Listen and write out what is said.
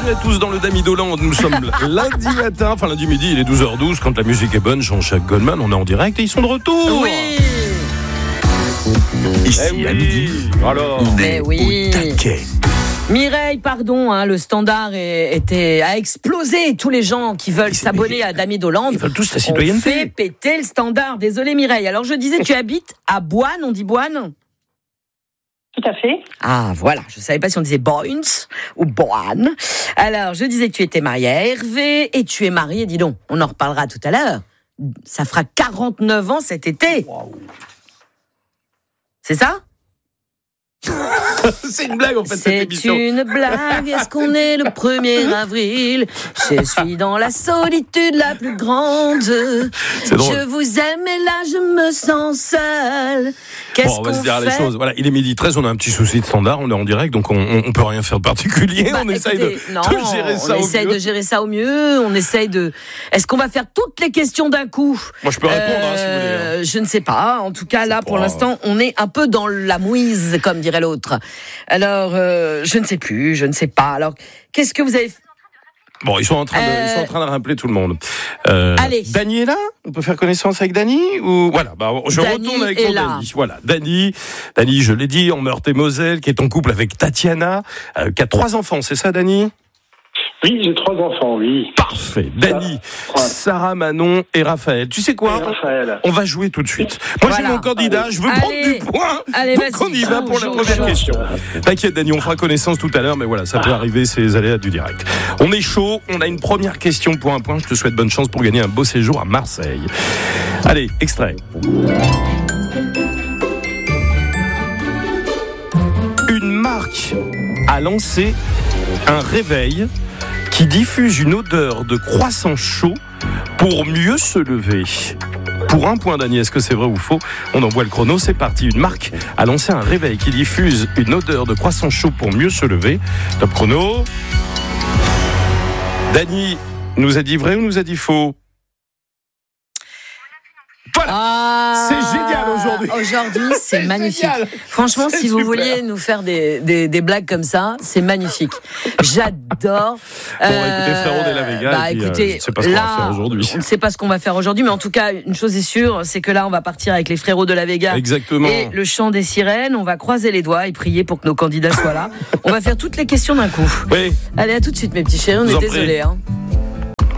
Bienvenue à tous dans le Damidoland. Nous sommes lundi matin, enfin lundi midi, il est 12h12. Quand la musique est bonne, Jean-Jacques Goldman, on est en direct et ils sont de retour. Oui. Ici à midi, alors, on est au taquet. Mireille, pardon, le standard a explosé. Tous les gens qui veulent s'abonner à Damidoland, ils veulent tous la citoyenneté. On fait péter le standard. Désolé Mireille. Alors je disais, tu habites à Boine, on dit Boine ? Tout à fait. Ah voilà, je ne savais pas si on disait Boines ou Boine. Alors je disais que tu étais mariée à Hervé et tu es mariée, dis donc, on en reparlera tout à l'heure. Ça fera 49 ans cet été. Wow. C'est ça ? C'est une blague en fait, cette émission. C'est une blague, est-ce qu'on est le 1er avril ? Je suis dans la solitude la plus grande. C'est drôle. Je vous aime et là je me sens seule. Qu'est-ce on va qu'on se dire fait ? les choses. Voilà, il est 12h13, on a un petit souci de standard, on est en direct, donc on peut rien faire de particulier. On essaye de gérer ça au mieux. On essaye de gérer ça au mieux. On essaye de. Est-ce qu'on va faire toutes les questions d'un coup ? Moi, je peux répondre si vous voulez. Je ne sais pas. En tout cas, là, pour l'instant, on est un peu dans la mouise, comme dirait l'autre. Alors, je ne sais plus, je ne sais pas. Alors, qu'est-ce que vous avez fait ? Bon, ils sont en train de rappeler tout le monde. Allez. Dany est là ? On peut faire connaissance avec Dany ou voilà, je Dany retourne avec est mon là. Dany. Voilà, Dany, je l'ai dit, en Meurthe-et-Moselle, qui est en couple avec Tatiana, qui a 3 enfants, c'est ça, Dany ? Oui, j'ai 3 enfants, oui. Parfait. Dany, Sarah, Manon et Raphaël. Tu sais quoi ? Raphaël. On va jouer tout de suite. Moi, j'ai mon candidat, je veux prendre du point. Donc, on y va pour la première question. T'inquiète, Dany, on fera connaissance tout à l'heure, mais voilà, ça peut arriver, c'est les aléas du direct. On est chaud, on a une première question pour un point. Je te souhaite bonne chance pour gagner un beau séjour à Marseille. Allez, extrait. Une marque a lancé un réveil qui diffuse une odeur de croissant chaud pour mieux se lever. Pour un point, Dany, est-ce que c'est vrai ou faux ? On envoie le chrono, c'est parti. Une marque a lancé un réveil qui diffuse une odeur de croissant chaud pour mieux se lever. Top chrono. Dany nous a dit vrai ou nous a dit faux ? Voilà, c'est génial aujourd'hui. Aujourd'hui, c'est magnifique. Génial. Franchement, C'est si vous super. vouliez nous faire des blagues comme ça, c'est magnifique. J'adore. Bon, écoutez, frérot de la Vega, écoutez, c'est pas ce qu'on va faire aujourd'hui. On ne sait pas ce qu'on va faire aujourd'hui, mais en tout cas, une chose est sûre, c'est que là, on va partir avec les frérots de la Vega. Exactement. Et le chant des sirènes. On va croiser les doigts et prier pour que nos candidats soient là. On va faire toutes les questions d'un coup. Oui. Allez, à tout de suite, mes petits chéris. On Vous est en prie. désolés.